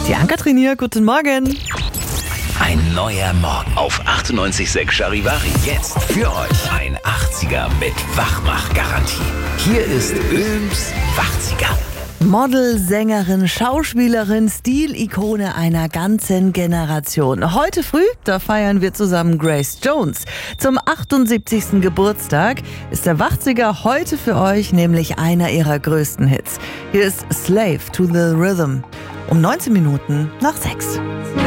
Die Ann-Kathrin hier, guten Morgen. Ein neuer Morgen auf 98.6 Charivari. Jetzt für euch ein 80er mit Wachmach-Garantie. Hier ist Öls 80er. Model, Sängerin, Schauspielerin, Stilikone einer ganzen Generation. Heute früh, da feiern wir zusammen Grace Jones. Zum 78. Geburtstag ist der 80er heute für euch nämlich einer ihrer größten Hits. Hier ist Slave to the Rhythm. Um 19 Minuten nach 6.